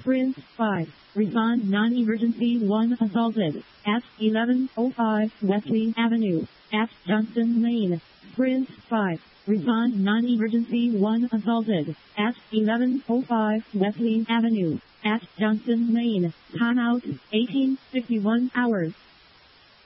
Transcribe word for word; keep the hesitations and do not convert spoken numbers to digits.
Prince five. Respond non-emergency one assaulted at eleven oh five Wesley Avenue at Johnston, Maine. Prince five. Respond non-emergency one assaulted at eleven oh five Wesley Avenue at Johnston, Maine. Timeout eighteen fifty-one hours.